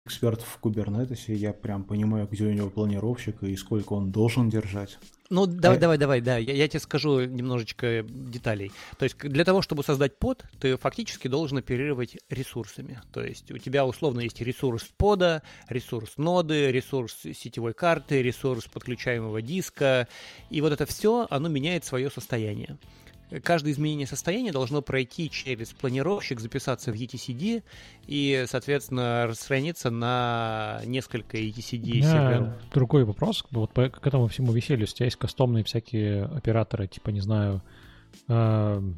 эксперт в кубернетесе, я прям понимаю, где у него планировщик и сколько он должен держать. Ну, А, давай, да, я тебе скажу немножечко деталей. То есть для того, чтобы создать под, ты фактически должен оперировать ресурсами. То есть у тебя условно есть ресурс пода, ресурс ноды, ресурс сетевой карты, ресурс подключаемого диска, и вот это все, оно меняет свое состояние. Каждое изменение состояния должно пройти через планировщик, записаться в etcd и, соответственно, распространиться на несколько etcd серверов. Другой вопрос. Вот к этому всему веселью, у тебя есть кастомные всякие операторы, типа, не знаю, ну,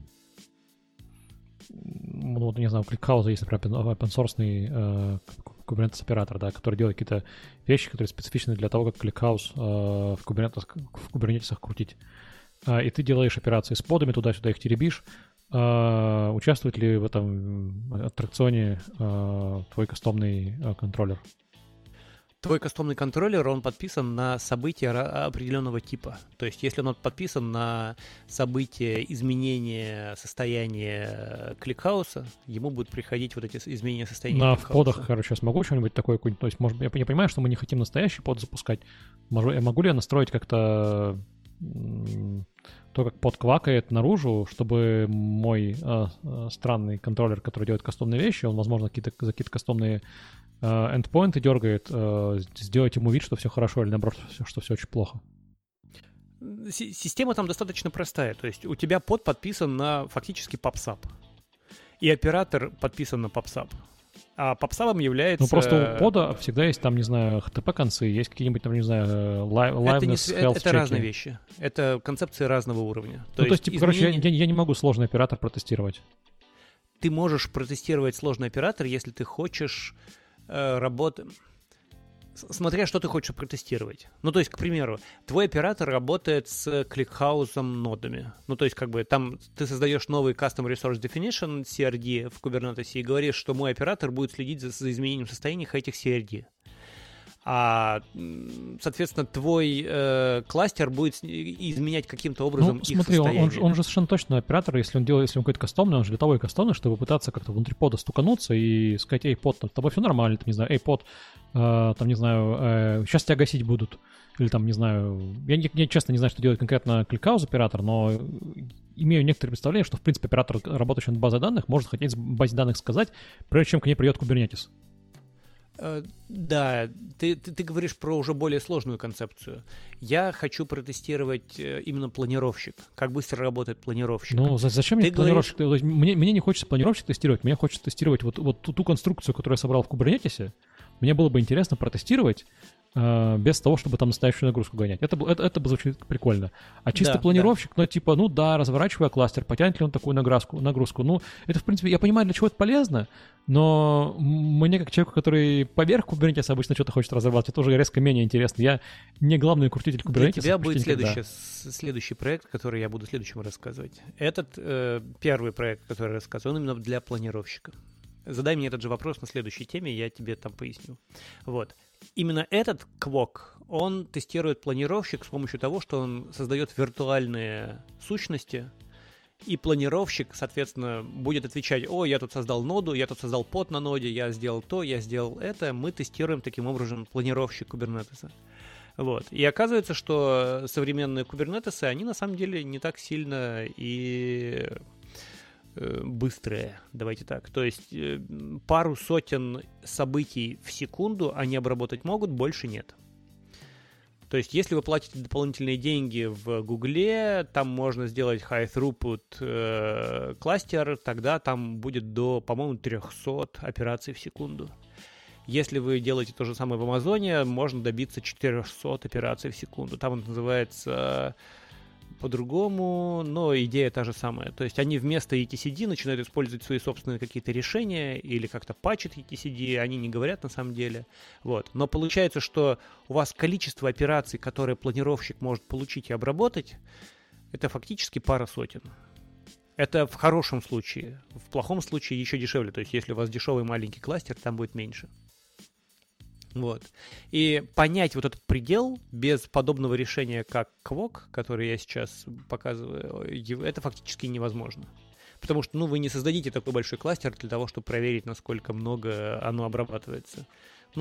не знаю, у ClickHouse есть, например, open-source Kubernetes оператор, да, который делает какие-то вещи, которые специфичны для того, как ClickHouse в Kubernetes крутить. И ты делаешь операции с подами, туда-сюда их теребишь. Участвует ли в этом аттракционе твой кастомный контроллер? Твой кастомный контроллер, он подписан на события определенного типа. То есть, если он подписан на событие изменения состояния кликхауса, ему будут приходить вот эти изменения состояния кликхауса. В подах, короче, смогу что-нибудь такое? То есть, может, я понимаю, что мы не хотим настоящий под запускать. Могу ли я настроить как-то то, как под квакает наружу, чтобы мой странный контроллер, который делает кастомные вещи, он, возможно, за какие-то кастомные эндпоинты дергает, сделать ему вид, что все хорошо, или наоборот, что все очень плохо? Система там достаточно простая. То есть у тебя под подписан на фактически PubSub. И оператор подписан на PubSub. А PubSub является... Ну, просто у пода всегда есть там, не знаю, HTTP-концы, есть какие-нибудь там, не знаю, liveness, health это разные вещи. Это концепции разного уровня. То есть типа, короче, я не могу сложный оператор протестировать. Ты можешь протестировать сложный оператор, если ты хочешь работать... Смотря, что ты хочешь протестировать. Ну, то есть, к примеру, твой оператор работает с кликхаусом нодами. Ну, то есть, как бы, там ты создаешь новый Custom Resource Definition, CRD в Kubernetes, и говоришь, что мой оператор будет следить за изменением состояния этих CRD. А, соответственно, твой кластер будет изменять каким-то образом их смотри, состояние. Он же совершенно точно оператор, если он какой-то кастомный, он же для того и кастомный, чтобы пытаться как-то внутри пода стукануться и сказать: эй, под, там, с тобой все нормально, там, не знаю, эй, под, там, не знаю, сейчас тебя гасить будут. Или там, не знаю, я честно не знаю, что делает конкретно ClickHouse оператор, но имею некоторое представление, что, в принципе, оператор, работающий над базой данных, может хотеть в базе данных сказать, прежде чем к ней придет Kubernetes. Да, ты говоришь про уже более сложную концепцию. Я хочу протестировать именно планировщик. Как быстро работает планировщик. Ну, зачем мне планировщик? Мне не хочется планировщик тестировать, мне хочется тестировать вот ту конструкцию, которую я собрал в Kubernetes. Мне было бы интересно протестировать без того, чтобы там настоящую нагрузку гонять. Это бы звучит прикольно. А чисто планировщик, ну, типа, ну да, разворачивая кластер, потянет ли он такую нагрузку? Ну, это, в принципе, я понимаю, для чего это полезно, но мне, как человеку, который поверх Kubernetes обычно что-то хочет разорвать, это уже резко менее интересно. Я не главный крутитель Kubernetes. Для тебя будет следующий проект, который я буду следующим рассказывать. Этот первый проект, который я рассказываю, он именно для планировщика. Задай мне этот же вопрос на следующей теме, я тебе там поясню. Вот. Именно этот квок, он тестирует планировщик с помощью того, что он создает виртуальные сущности, и планировщик, соответственно, будет отвечать: о, я тут создал ноду, я тут создал под на ноде, я сделал то, я сделал это. Мы тестируем таким образом планировщик Kubernetes. Вот. И оказывается, что современные Kubernetes, они на самом деле не так сильно и быстрые, давайте так. То есть пару сотен событий в секунду они обработать могут, больше нет. То есть если вы платите дополнительные деньги в Гугле, там можно сделать high throughput кластер, тогда там будет до, по-моему, 300 операций в секунду. Если вы делаете то же самое в Амазоне, можно добиться 400 операций в секунду. Там это называется по-другому, но идея та же самая. То есть они вместо etcd начинают использовать свои собственные какие-то решения или как-то патчат etcd, они не говорят на самом деле. Вот. Но получается, что у вас количество операций, которые планировщик может получить и обработать, это фактически пара сотен. Это в хорошем случае. В плохом случае еще дешевле. То есть если у вас дешевый маленький кластер, там будет меньше. Вот. И понять вот этот предел без подобного решения, как Квок, который я сейчас показываю, это фактически невозможно. Потому что, вы не создадите такой большой кластер для того, чтобы проверить, насколько много оно обрабатывается.